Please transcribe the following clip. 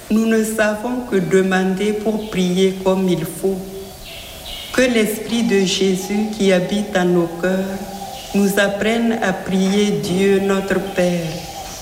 nous ne savons que demander pour prier comme il faut. Que l'Esprit de Jésus qui habite en nos cœurs nous apprenne à prier Dieu notre Père.